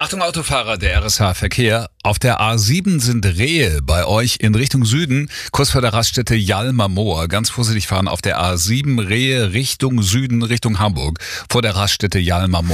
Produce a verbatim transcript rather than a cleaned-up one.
Achtung Autofahrer, der R S H-Verkehr. Auf der A sieben sind Rehe bei euch in Richtung Süden, kurz vor der Raststätte Jalmermoor. Ganz vorsichtig fahren auf der A sieben, Rehe Richtung Süden, Richtung Hamburg, vor der Raststätte Jalmermoor.